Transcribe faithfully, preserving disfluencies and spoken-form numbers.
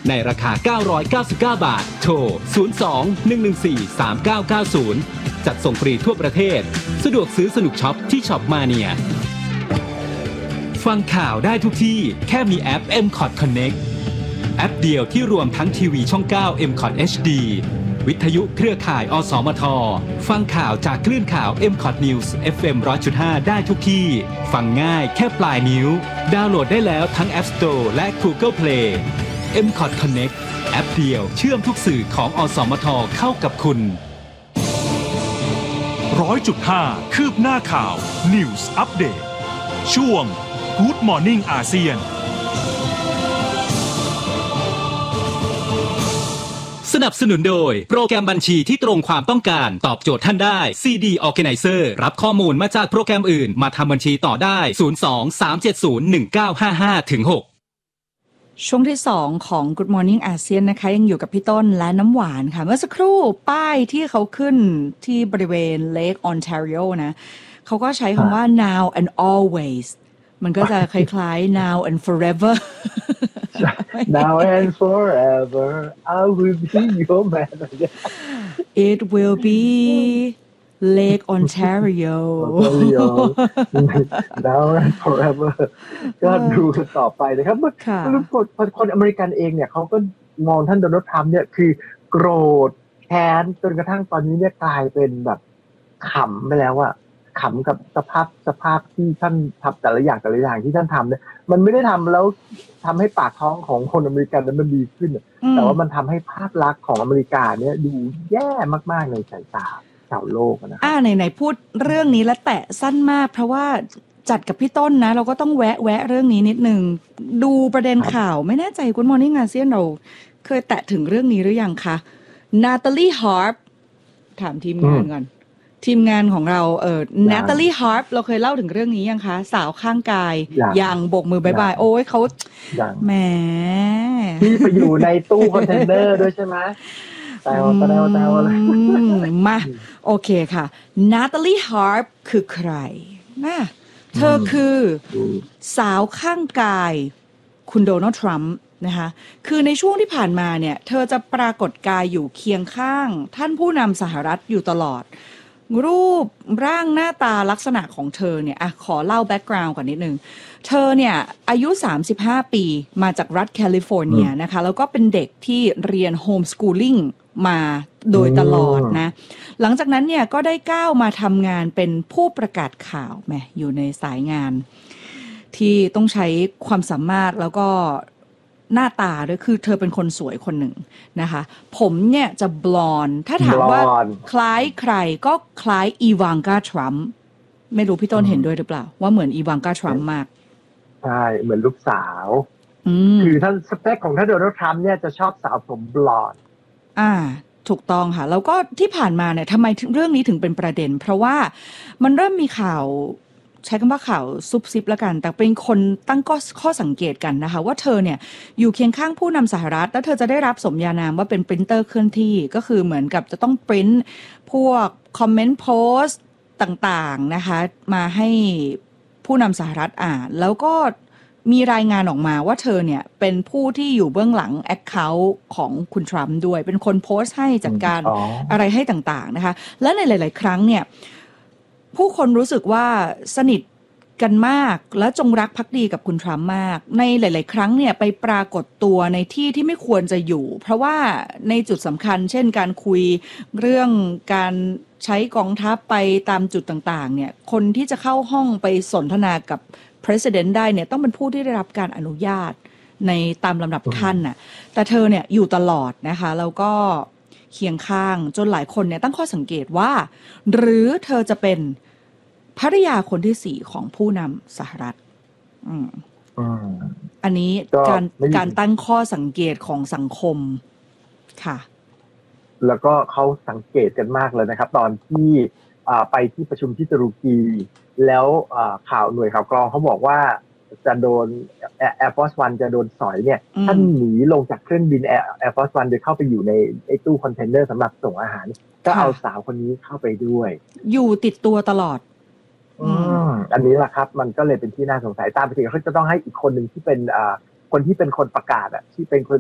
ในราคาเก้าร้อยเก้าสิบเก้าบาทโทรศูนย์ สอง หนึ่ง หนึ่ง สี่ สาม เก้า เก้า ศูนย์จัดส่งฟรีทั่วประเทศสะดวกซื้อสนุกช็อปที่ช็อปมาเนียฟังข่าวได้ทุกที่แค่มีแอป เอ็ม คอท Connect แอปเดียวที่รวมทั้งทีวีช่อง เก้า เอ็ม คอท เอช ดี วิทยุเครือข่าย อสมท ฟังข่าวจากคลื่นข่าว เอ็ม คอท News เอฟ เอ็ม หนึ่งร้อยจุดห้า ได้ทุกที่ฟังง่ายแค่ปลายนิ้วดาวน์โหลดได้แล้วทั้ง App Store และ Google Play เอ็ม คอท Connect แอปเดียวเชื่อมทุกสื่อของอสมทเข้ากับคุณร้อยจุดห้าคืบหน้าข่าว News Update ช่วง Good Morning อาเซียนสนับสนุนโดยโปรแกรมบัญชีที่ตรงความต้องการตอบโจทย์ท่านได้ ซี ดี Organizer รับข้อมูลมาจากโปรแกรมอื่นมาทำบัญชีต่อได้ศูนย์ สอง สาม เจ็ด ศูนย์ หนึ่ง เก้า ห้า ห้า ถึง หกช่วงที่สองของ Good Morning อาเซียนนะคะยังอยู่กับพี่ต้นและน้ำหวานค่ะเมื่อสักครู่ป้ายที่เขาขึ้นที่บริเวณ Lake Ontario นะเขาก็ใช้คำว่า now and always มันก็จะคล้ายๆ now and forever now and forever I will be your man it will be Lake Ontario now and forever ก็ดูกันต่อไปนะครับเมื่อคนอเมริกันเองเนี่ยเขาก็มองท่านโดนัลด์ทรัมป์เนี่ยคือโกรธแค้นจนกระทั่งตอนนี้เนี่ยกลายเป็นแบบขำไปแล้วอะขำกับสภาพสภาพที่ท่านทำแต่ละอย่างแต่ละอย่างที่ท่านทำเนี่ยมันไม่ได้ทำแล้วทำให้ปากท้องของคนอเมริกันนั้นมันดีขึ้นแต่ว่ามันทำให้ภาพลักษณ์ของอเมริกาเนี่ยดูแย่มากๆในสายตาชาวโลกนะครับอ่าไหนๆพูดเรื่องนี้แล้วแตะสั้นมากเพราะว่าจัดกับพี่ต้นนะเราก็ต้องแวะแวะเรื่องนี้นิดนึงดูประเด็นข่าวไม่แน่ใจGood Morning อาเซียนเราเคยแตะถึงเรื่องนี้หรือยังคะนาตาลีฮาร์ปถามทีมงานก่อนทีมงานของเราเออนาตาลีฮาร์ปเราเคยเล่าถึงเรื่องนี้ยังคะสาวข้างกายยังโบกมือบายบายโอ้ยเขาแหมที่ไปอยู่ในตู้คอนเทนเนอร์ด้วยใช่ไหมแตวแตวแตวอะไรมาโอเคค่ะนาตาลีฮาร์ปคือใครนะเธอคือสาวข้างกายคุณโดนัลด์ทรัมป์นะคะคือในช่วงที่ผ่านมาเนี่ยเธอจะปรากฏกายอยู่เคียงข้างท่านผู้นำสหรัฐอยู่ตลอดรูปร่างหน้าตาลักษณะของเธอเนี่ยอ่ะขอเล่าแบ็กกราวด์ก่อนนิดนึงเธอเนี่ยอายุสามสิบห้าปีมาจากรัฐแคลิฟอร์เนียนะคะแล้วก็เป็นเด็กที่เรียนโฮมสคูลิ่งมาโดยตลอดนะหลังจากนั้นเนี่ยก็ได้ก้าวมาทำงานเป็นผู้ประกาศข่าวแหมอยู่ในสายงานที่ต้องใช้ความสามารถแล้วก็หน้าตาด้วยคือเธอเป็นคนสวยคนหนึ่งนะคะผมเนี่ยจะบลอนด์ถ้าถามว่าคล้ายใครก็คล้ายอีวานกาทรัมป์ไม่รู้พี่ต้นเห็นด้วยหรือเปล่าว่าเหมือนอีวานกาทรัมป์มากใช่เหมือนลูกสาวคือท่านสเปคของท่านโดนัลด์ทรัมป์เนี่ยจะชอบสาวผมบลอนด์อ่าถูกต้องค่ะแล้วก็ที่ผ่านมาเนี่ยทำไมเรื่องนี้ถึงเป็นประเด็นเพราะว่ามันเริ่มมีข่าวใช้คำว่าข่าวซุบซิบแล้วกันแต่เป็นคนตั้งข้อสังเกตกันนะคะว่าเธอเนี่ยอยู่เคียงข้างผู้นำสหรัฐแล้วเธอจะได้รับสมญานามว่าเป็นปรินเตอร์เคลื่อนที่ก็คือเหมือนกับจะต้องปริ้นพวกคอมเมนต์โพสต์ต่างๆนะคะมาให้ผู้นำสหรัฐอ่านแล้วก็มีรายงานออกมาว่าเธอเนี่ยเป็นผู้ที่อยู่เบื้องหลังแอคเคาท์ของคุณทรัมป์ด้วยเป็นคนโพสต์ให้จัดการอะไรให้ต่างๆนะคะและในหลายๆครั้งเนี่ยผู้คนรู้สึกว่าสนิทกันมากและจงรักภักดีกับคุณทรัมป์มากในหลายๆครั้งเนี่ยไปปรากฏตัวในที่ที่ไม่ควรจะอยู่เพราะว่าในจุดสำคัญเช่นการคุยเรื่องการใช้กองทัพไปตามจุดต่างๆเนี่ยคนที่จะเข้าห้องไปสนทนากับPresident ได้เนี่ยต้องเป็นผู้ที่ได้รับการอนุญาตในตามลำดับขั้นน่ะแต่เธอเนี่ยอยู่ตลอดนะคะแล้วก็เคียงข้างจนหลายคนเนี่ยตั้งข้อสังเกตว่าหรือเธอจะเป็นภริยาคนที่สี่ของผู้นำสหรัฐอืมอันนี้การการตั้งข้อสังเกตของสังคมค่ะแล้วก็เขาสังเกตกันมากเลยนะครับตอนที่ไปที่ประชุมที่ตุรกีแล้วข่าวหน่วยข่าวกรองเขาบอกว่าจะโดน Air Force One จะโดนสอยเนี่ยท่านหนีลงจากเครื่องบิน Air Force One โดยเข้าไปอยู่ในไอ้ตู้คอนเทนเนอร์สำหรับส่งอาหารก็เอาสาวคนนี้เข้าไปด้วยอยู่ติดตัวตลอดอืมอันนี้แหละครับมันก็เลยเป็นที่น่าสงสัยตามไปถึงเขาจะต้องให้อีกคนหนึ่งที่เป็นคนที่เป็นคนประกาศอ่ะที่เป็นคน